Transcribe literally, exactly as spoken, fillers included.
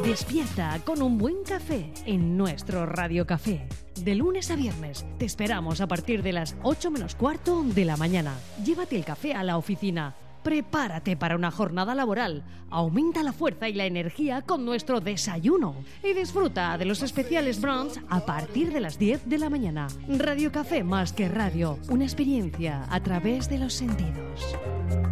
Despierta con un buen café en nuestro Radio Café. De lunes a viernes te esperamos a partir de las ocho menos cuarto de la mañana. Llévate el café a la oficina. Prepárate para una jornada laboral. Aumenta la fuerza y la energía con nuestro desayuno. Y disfruta de los especiales brunch a partir de las diez de la mañana. Radio Café más que radio. Una experiencia a través de los sentidos.